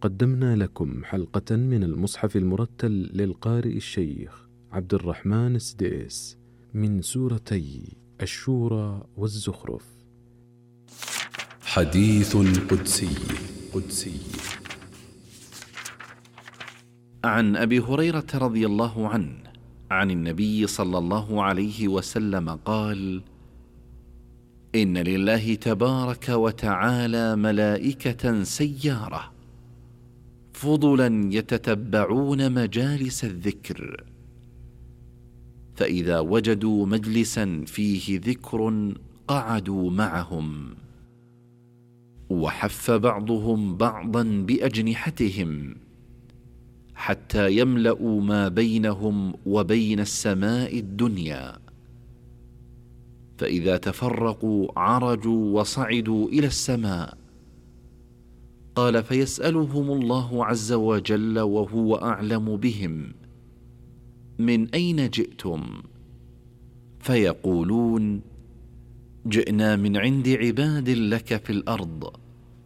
قدمنا لكم حلقة من المصحف المرتل للقارئ الشيخ عبد الرحمن السديس من سورتي الشورى والزخرف. حديث قدسي. عن أبي هريرة رضي الله عنه عن النبي صلى الله عليه وسلم قال: إن لله تبارك وتعالى ملائكة سيارة فضلا يتتبعون مجالس الذكر، فإذا وجدوا مجلسا فيه ذكر قعدوا معهم، وحف بعضهم بعضا بأجنحتهم حتى يملأوا ما بينهم وبين السماء الدنيا، فإذا تفرقوا عرجوا وصعدوا إلى السماء. قال: فيسألهم الله عز وجل وهو أعلم بهم: من أين جئتم؟ فيقولون: جئنا من عند عباد لك في الأرض،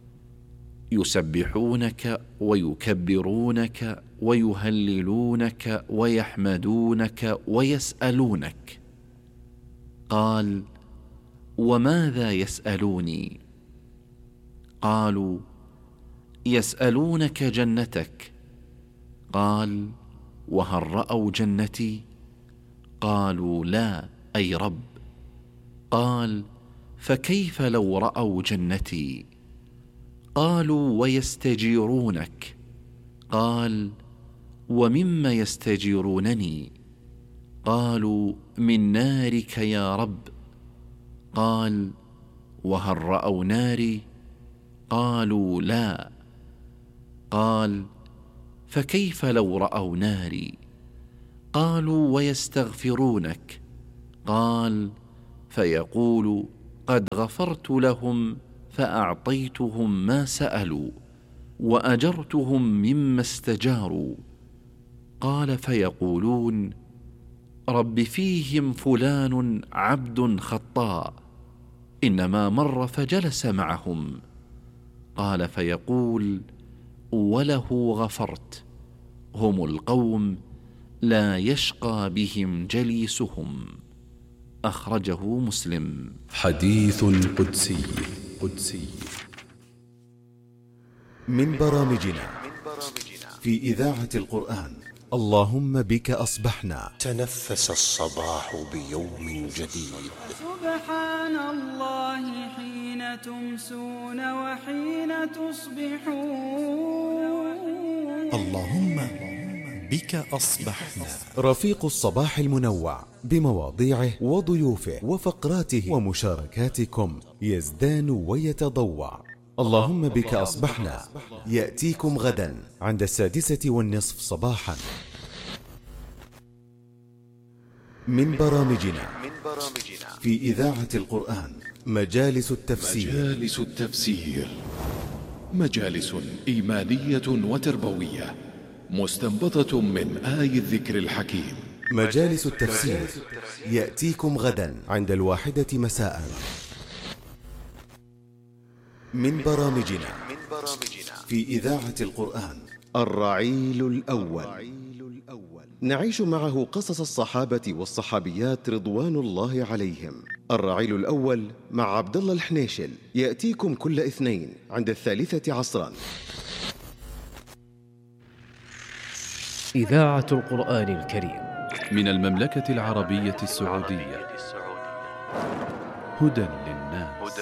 يسبحونك ويكبرونك ويهللونك ويحمدونك ويسألونك. قال: وماذا يسألوني؟ قالوا: يسألونك جنتك. قال: وهل رأوا جنتي؟ قالوا: لا أي رب. قال: فكيف لو رأوا جنتي؟ قالوا: ويستجيرونك. قال: ومما يستجيرونني؟ قالوا: من نارك يا رب. قال: وهل رأوا ناري؟ قالوا: لا. قال: فكيف لو رأوا ناري؟ قالوا: ويستغفرونك. قال: فيقول: قد غفرت لهم فأعطيتهم ما سألوا وأجرتهم مما استجاروا. قال: فيقولون: رب فيهم فلان عبد خطاء إنما مر فجلس معهم. قال: فيقول: وله غفرت، هم القوم لا يشقى بهم جليسهم. أخرجه مسلم. حديث قدسي من برامجنا في إذاعة القرآن. اللهم بك أصبحنا. تنفس الصباح بيوم جديد. سبحان الله حين تمسون وحين تصبحون. اللهم بك أصبحنا. رفيق الصباح المنوع بمواضيعه وضيوفه وفقراته ومشاركاتكم يزدان ويتضوع. اللهم بك أصبحنا يأتيكم غدا عند 6:30 صباحا. من برامجنا في إذاعة القرآن مجالس التفسير. مجالس إيمانية وتربوية مستنبطة من آي الذكر الحكيم. مجالس التفسير يأتيكم غدا عند 1 مساء. من برامجنا في إذاعة القرآن الرعيل الأول. نعيش معه قصص الصحابة والصحابيات رضوان الله عليهم. الرعيل الأول مع عبد الله الحنيشل يأتيكم كل اثنين عند 3 عصرا. إذاعة القرآن الكريم من المملكة العربية السعودية. هدى للناس.